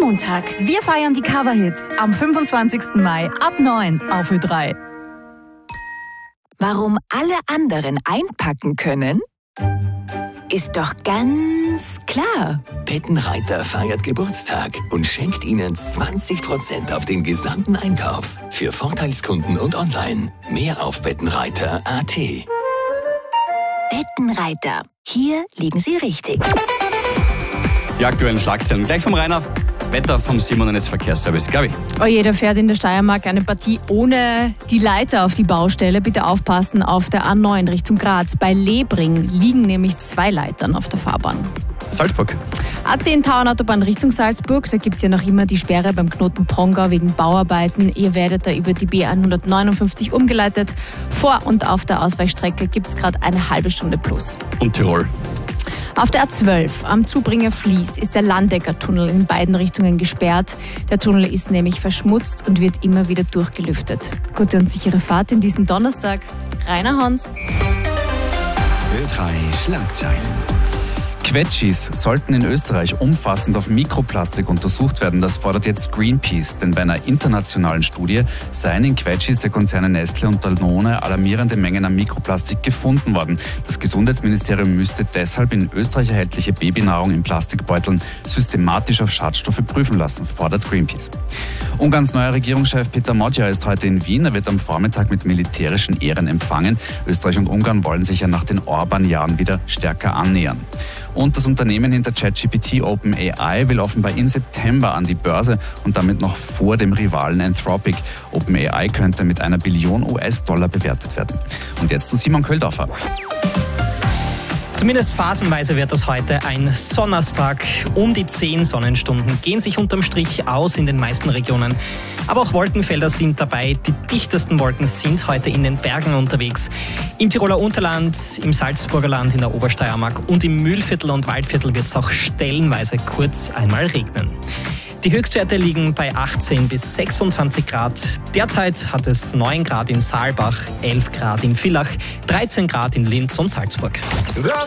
Montag. Wir feiern die Coverhits am 25. Mai ab 9 auf Ö3. Warum alle anderen einpacken können? Ist doch ganz klar. Bettenreiter feiert Geburtstag und schenkt Ihnen 20% auf den gesamten Einkauf. Für Vorteilskunden und online. Mehr auf bettenreiter.at. Bettenreiter. Hier liegen Sie richtig. Die aktuellen Schlagzeilen gleich vom Rainer. Wetter vom Simon und Netzverkehrsservice. Gabi. Oh je, da fährt in der Steiermark eine Partie ohne die Leiter auf die Baustelle. Bitte aufpassen auf der A9 Richtung Graz. Bei Lebring liegen nämlich 2 Leitern auf der Fahrbahn. Salzburg. A10 Tauernautobahn Richtung Salzburg. Da gibt es ja noch immer die Sperre beim Knoten Prongau wegen Bauarbeiten. Ihr werdet da über die B159 umgeleitet. Vor und auf der Ausweichstrecke gibt es gerade eine halbe Stunde plus. Und Tirol. Auf der A12 am Zubringer Fließ ist der Landecker-Tunnel in beiden Richtungen gesperrt. Der Tunnel ist nämlich verschmutzt und wird immer wieder durchgelüftet. Gute und sichere Fahrt in diesen Donnerstag. Rainer Hans. Ö3 Schlagzeilen. Quetschis sollten in Österreich umfassend auf Mikroplastik untersucht werden. Das fordert jetzt Greenpeace, denn bei einer internationalen Studie seien in Quetschis der Konzerne Nestle und Danone alarmierende Mengen an Mikroplastik gefunden worden. Das Gesundheitsministerium müsste deshalb in Österreich erhältliche Babynahrung in Plastikbeuteln systematisch auf Schadstoffe prüfen lassen, fordert Greenpeace. Ungarns neuer Regierungschef Peter Magyar ist heute in Wien. Er wird am Vormittag mit militärischen Ehren empfangen. Österreich und Ungarn wollen sich ja nach den Orban-Jahren wieder stärker annähern. Und das Unternehmen hinter ChatGPT OpenAI will offenbar im September an die Börse und damit noch vor dem Rivalen Anthropic. OpenAI könnte mit $1 Billion bewertet werden. Und jetzt zu Simon Köldorfer. Zumindest phasenweise wird das heute ein Sonntag. Um die 10 Sonnenstunden gehen sich unterm Strich aus in den meisten Regionen. Aber auch Wolkenfelder sind dabei. Die dichtesten Wolken sind heute in den Bergen unterwegs. Im Tiroler Unterland, im Salzburger Land, in der Obersteiermark und im Mühlviertel und Waldviertel wird es auch stellenweise kurz einmal regnen. Die Höchstwerte liegen bei 18 bis 26 Grad. Derzeit hat es 9 Grad in Saalbach, 11 Grad in Villach, 13 Grad in Linz und Salzburg.